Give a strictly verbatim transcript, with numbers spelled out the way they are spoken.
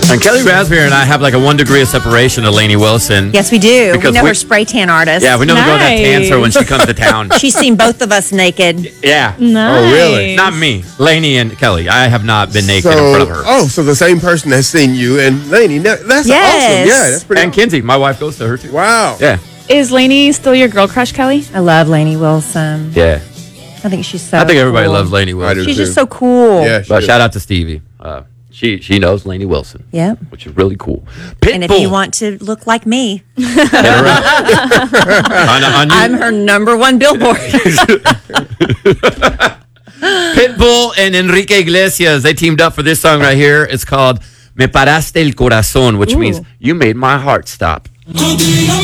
And Kelly Raspberry and I have like a one degree of separation of Lainey Wilson. Yes, we do. Because we know we- her spray tan artist. Yeah, we know the girl that Nice. tans her when she comes to town. She's seen both of us naked. Yeah. Nice. Oh, really? Not me. Lainey and Kelly. I have not been naked So, in front of her. oh, so the same person has seen you and Lainey. That's Yes. awesome. Yeah, that's pretty And Kinsey, my wife goes to her too. Wow. Yeah. Is Lainey still your girl crush, Kelly? I love Lainey Wilson. Yeah. I think she's so I think everybody cool. loves Lainey I Wilson. do. She's too. just so cool. Yeah, she But is. shout out to Stevie. Uh, she she knows Lainey Wilson. Yep. Which is really cool. Pitbull. And if you want to look like me, Get her out. on, on you- I'm her number one billboard. Pitbull and Enrique Iglesias, they teamed up for this song right here. It's called Me Paraste el Corazón, which Ooh. means you made my heart stop.